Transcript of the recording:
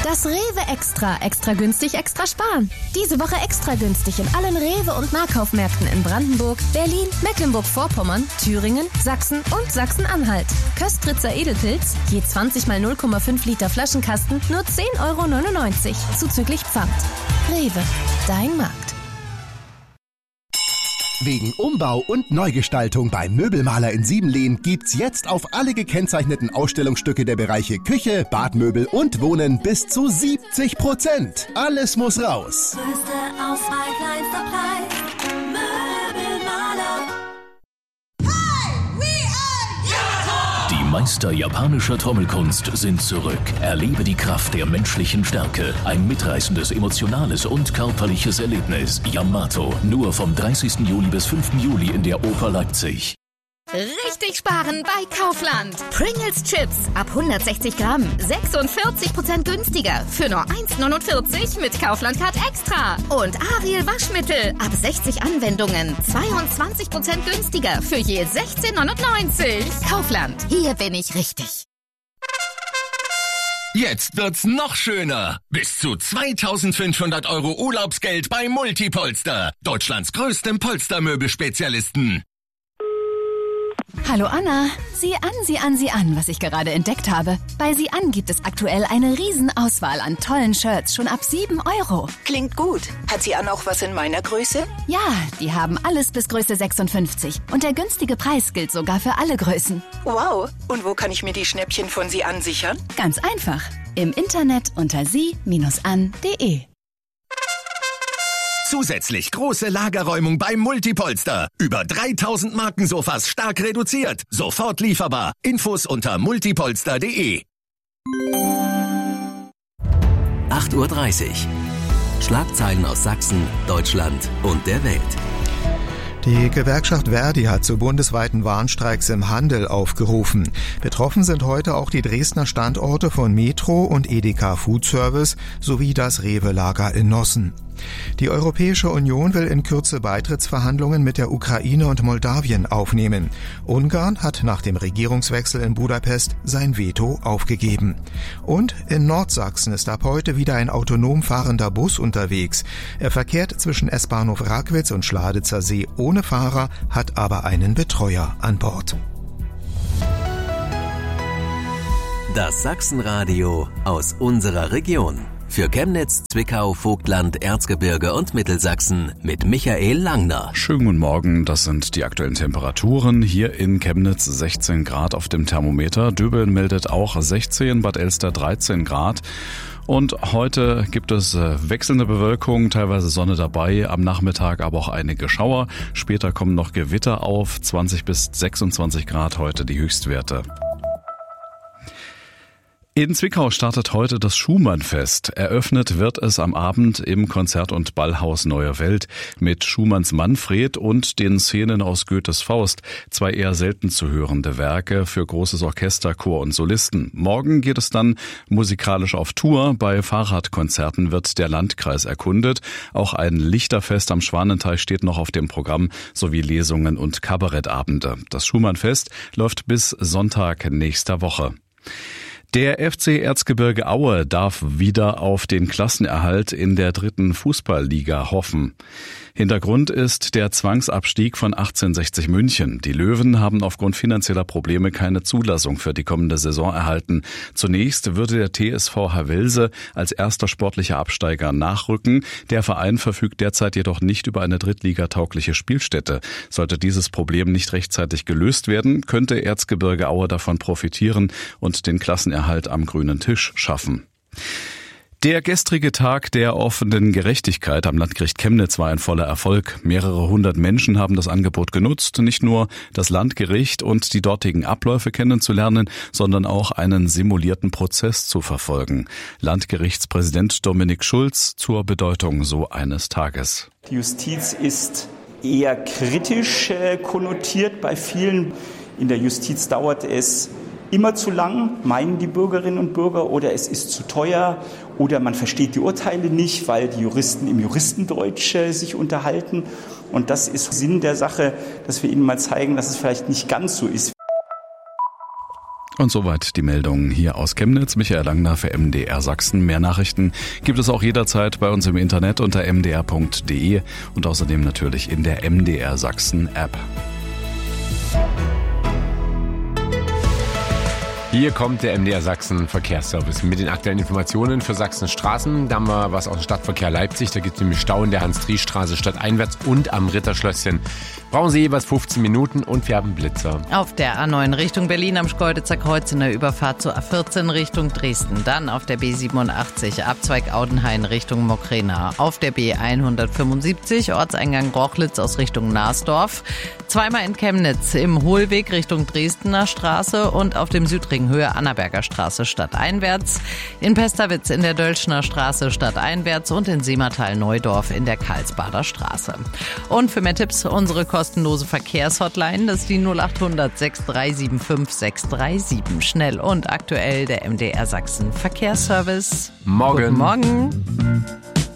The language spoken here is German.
Das Rewe Extra. Extra günstig, extra sparen. Diese Woche extra günstig in allen Rewe- und Nahkaufmärkten in Brandenburg, Berlin, Mecklenburg-Vorpommern, Thüringen, Sachsen und Sachsen-Anhalt. Köstritzer Edelpilz, je 20 mal 0,5 Liter Flaschenkasten, nur 10,99 €, zuzüglich Pfand. Rewe, dein Markt. Wegen Umbau und Neugestaltung beim Möbelmaler in Siebenlehn gibt's jetzt auf alle gekennzeichneten Ausstellungsstücke der Bereiche Küche, Badmöbel und Wohnen bis zu 70%. Alles muss raus. Größte Auswahl, kleinster Preis. Möbelmaler. Die Meister japanischer Trommelkunst sind zurück. Erlebe die Kraft der menschlichen Stärke. Ein mitreißendes, emotionales und körperliches Erlebnis. Yamato. Nur vom 30. Juli bis 5. Juli in der Oper Leipzig. Richtig sparen bei Kaufland. Pringles Chips ab 160 Gramm. 46% günstiger. Für nur 1,49 mit Kaufland Card Extra. Und Ariel Waschmittel ab 60 Anwendungen. 22% günstiger. Für je 16,99. Kaufland. Hier bin ich richtig. Jetzt wird's noch schöner. Bis zu 2.500 € Urlaubsgeld bei Multipolster. Deutschlands größtem Polstermöbelspezialisten. Hallo Anna, sieh an, was ich gerade entdeckt habe. Bei Sie an gibt es aktuell eine Riesenauswahl an tollen Shirts, schon ab 7 €. Klingt gut. Hat Sie an auch was in meiner Größe? Ja, die haben alles bis Größe 56. Und der günstige Preis gilt sogar für alle Größen. Wow. Und wo kann ich mir die Schnäppchen von Sie an sichern? Ganz einfach. Im Internet unter sie-an.de. Zusätzlich große Lagerräumung beim Multipolster. Über 3.000 Markensofas stark reduziert. Sofort lieferbar. Infos unter multipolster.de. 8:30 Uhr. Schlagzeilen aus Sachsen, Deutschland und der Welt. Die Gewerkschaft Verdi hat zu bundesweiten Warnstreiks im Handel aufgerufen. Betroffen sind heute auch die Dresdner Standorte von Metro und Edeka Food Service sowie das Rewe-Lager in Nossen. Die Europäische Union will in Kürze Beitrittsverhandlungen mit der Ukraine und Moldawien aufnehmen. Ungarn hat nach dem Regierungswechsel in Budapest sein Veto aufgegeben. Und in Nordsachsen ist ab heute wieder ein autonom fahrender Bus unterwegs. Er verkehrt zwischen S-Bahnhof Rackwitz und Schladitzer See ohne Fahrer, hat aber einen Betreuer an Bord. Das Sachsenradio aus unserer Region. Für Chemnitz, Zwickau, Vogtland, Erzgebirge und Mittelsachsen mit Michael Langner. Schönen guten Morgen, das sind die aktuellen Temperaturen. Hier in Chemnitz 16 Grad auf dem Thermometer. Döbeln meldet auch 16, Bad Elster 13 Grad. Und heute gibt es wechselnde Bewölkung, teilweise Sonne dabei, am Nachmittag aber auch einige Schauer. Später kommen noch Gewitter auf, 20 bis 26 Grad heute die Höchstwerte. In Zwickau startet heute das Schumann-Fest. Eröffnet wird es am Abend im Konzert- und Ballhaus Neue Welt mit Schumanns Manfred und den Szenen aus Goethes Faust. Zwei eher selten zu hörende Werke für großes Orchester, Chor und Solisten. Morgen geht es dann musikalisch auf Tour. Bei Fahrradkonzerten wird der Landkreis erkundet. Auch ein Lichterfest am Schwanenteich steht noch auf dem Programm, sowie Lesungen und Kabarettabende. Das Schumann-Fest läuft bis Sonntag nächster Woche. Der FC Erzgebirge Aue darf wieder auf den Klassenerhalt in der 3. Fußballliga hoffen. Hintergrund ist der Zwangsabstieg von 1860 München. Die Löwen haben aufgrund finanzieller Probleme keine Zulassung für die kommende Saison erhalten. Zunächst würde der TSV Havelse als erster sportlicher Absteiger nachrücken. Der Verein verfügt derzeit jedoch nicht über eine drittligataugliche Spielstätte. Sollte dieses Problem nicht rechtzeitig gelöst werden, könnte Erzgebirge Aue davon profitieren und den Klassenerhalt am grünen Tisch schaffen. Der gestrige Tag der offenen Gerechtigkeit am Landgericht Chemnitz war ein voller Erfolg. Mehrere hundert Menschen haben das Angebot genutzt, nicht nur das Landgericht und die dortigen Abläufe kennenzulernen, sondern auch einen simulierten Prozess zu verfolgen. Landgerichtspräsident Dominik Schulz zur Bedeutung so eines Tages. Die Justiz ist eher kritisch konnotiert bei vielen. In der Justiz dauert es immer zu lang, meinen die Bürgerinnen und Bürger, oder es ist zu teuer oder man versteht die Urteile nicht, weil die Juristen im Juristendeutsch sich unterhalten. Und das ist Sinn der Sache, dass wir Ihnen mal zeigen, dass es vielleicht nicht ganz so ist. Und soweit die Meldungen hier aus Chemnitz. Michael Langner für MDR Sachsen. Mehr Nachrichten gibt es auch jederzeit bei uns im Internet unter mdr.de und außerdem natürlich in der MDR Sachsen App. Hier kommt der MDR Sachsen Verkehrsservice mit den aktuellen Informationen für Sachsens Straßen. Da haben wir was aus dem Stadtverkehr Leipzig. Da gibt es nämlich Stau in der Hans-Dries-Straße stadteinwärts und am Ritterschlösschen. Brauchen Sie jeweils 15 Minuten und wir haben Blitzer. Auf der A9 Richtung Berlin am Schkeuditzer Kreuz in der Überfahrt zur A14 Richtung Dresden. Dann auf der B87 Abzweig Audenhain Richtung Mokrena. Auf der B175 Ortseingang Rochlitz aus Richtung Narsdorf. Zweimal in Chemnitz im Hohlweg Richtung Dresdner Straße und auf dem Südring Höhe Annaberger Straße stadteinwärts. In Pesterwitz in der Dölschner Straße stadteinwärts und in Seematal-Neudorf in der Karlsbader Straße. Und für mehr Tipps unsere kostenlose Verkehrshotline, das ist die 0800 6375 637. Schnell und aktuell der MDR Sachsen Verkehrsservice. Morgen. Guten Morgen.